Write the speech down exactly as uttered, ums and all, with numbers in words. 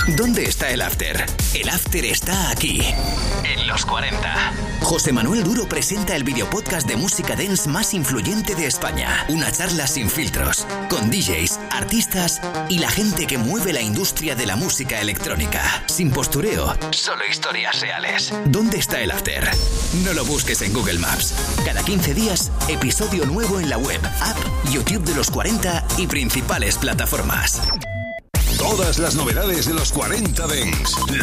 ¿Dónde está el after? El after está aquí, en los cuarenta. José Manuel Duro presenta el videopodcast de música dance más influyente de España. Una charla sin filtros, con D Js, artistas y la gente que mueve la industria de la música electrónica. Sin postureo, solo historias reales. ¿Dónde está el after? No lo busques en Google Maps. Cada quince días, episodio nuevo en la web, app, YouTube de los cuarenta y principales plataformas. Todas las novedades de los cuarenta Dance,